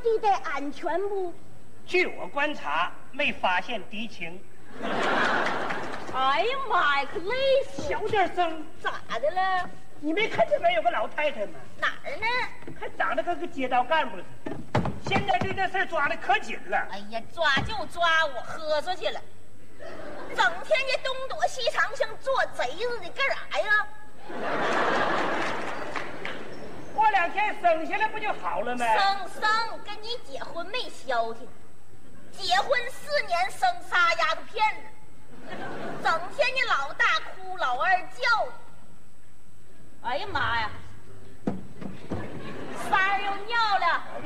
地带安全不？ 据我观察，没发现敌情。 哎呀妈呀，可累死！ 小点声， 咋的了？ 你没看这边有个老太太吗？ 哪儿呢？ 还长得跟个街道干部似的。现在对这事抓的可紧了。 哎呀，抓就抓，我喝出去了。整天这东躲西藏，像做贼似的，干啥呀？ 过2天生下来不就好了吗？ 生跟你结婚没消停，结婚4年生仨丫头片子，整天你老大哭老二叫的。哎呀妈呀，三儿又尿了。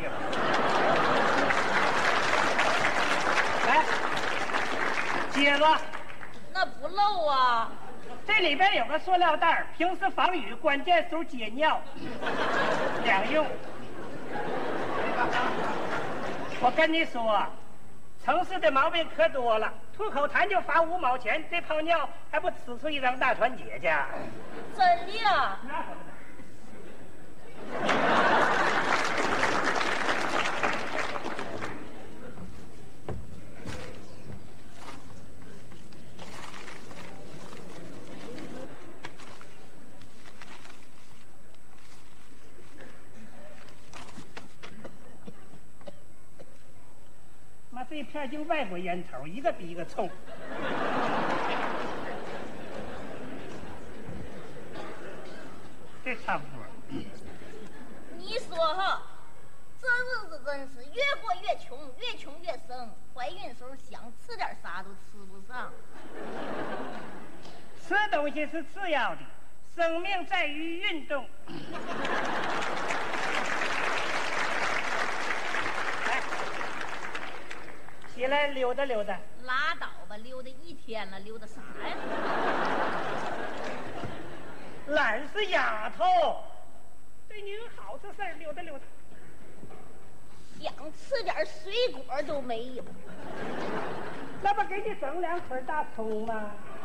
来，接着。 那不漏啊。 这里边有个塑料袋，平时防雨，关键时候解尿，两用。我跟你说，城市的毛病可多了，吐口痰就罚5毛钱，这泡尿还不呲出一张大团结去？ 真的呀？ 那可不。妈，这片就外国烟头，一个比一个冲。这差不多。 你说哈，这日子真是越过越穷，越穷越生。怀孕时候想吃点啥都吃不上。 吃东西是次要的，生命在于运动。来，起来溜达溜达。 拉倒吧，溜达1天了，溜达啥呀？ 懒是丫头，对你有好处事儿，溜达溜达。 想吃点水果都没有。 那不给你整2捆大葱吗？